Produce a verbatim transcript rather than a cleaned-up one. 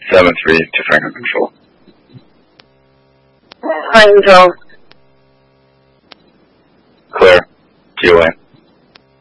seven three to Franklin Control. Franklin Control. Clear. G O A.